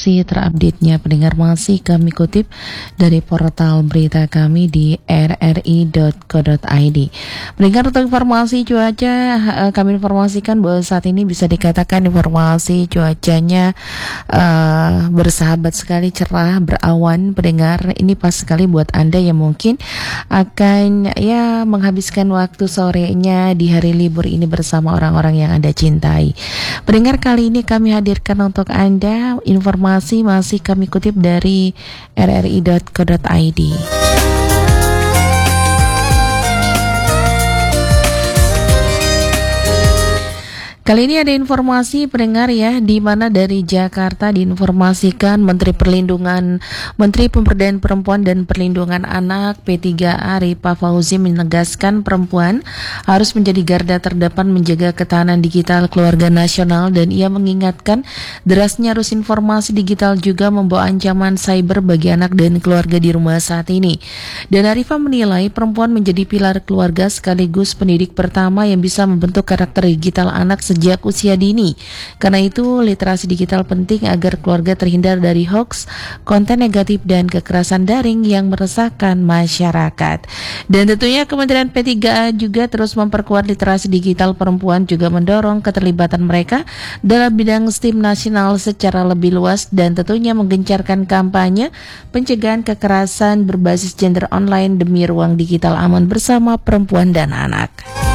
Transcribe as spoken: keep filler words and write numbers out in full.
informasi terupdate-nya pendengar masih kami kutip dari portal berita kami di r r i dot co dot i d. Pendengar, untuk informasi cuaca kami informasikan bahwa saat ini bisa dikatakan informasi cuacanya uh, bersahabat sekali, cerah, berawan. Pendengar, ini pas sekali buat Anda yang mungkin akan ya menghabiskan waktu sorenya di hari libur ini bersama orang-orang yang Anda cintai. Pendengar, kali ini kami hadirkan untuk Anda informasi masih kami kutip dari r r i dot co dot i d. Kali ini ada informasi pendengar ya, di mana dari Jakarta diinformasikan Menteri Perlindungan, Menteri Pemberdayaan Perempuan dan Perlindungan Anak P tiga A Rifa Fauzi menegaskan perempuan harus menjadi garda terdepan menjaga ketahanan digital keluarga nasional, dan ia mengingatkan derasnya arus informasi digital juga membawa ancaman cyber bagi anak dan keluarga di rumah saat ini. Dan Rifa menilai perempuan menjadi pilar keluarga sekaligus pendidik pertama yang bisa membentuk karakter digital anak sejak usia dini. Karena itu, literasi digital penting agar keluarga terhindar dari hoax, konten negatif, dan kekerasan daring yang meresahkan masyarakat. Dan tentunya Kementerian P tiga A juga terus memperkuat literasi digital perempuan, juga mendorong keterlibatan mereka dalam bidang STEM nasional secara lebih luas, dan tentunya menggencarkan kampanye pencegahan kekerasan berbasis gender online demi ruang digital aman bersama perempuan dan anak.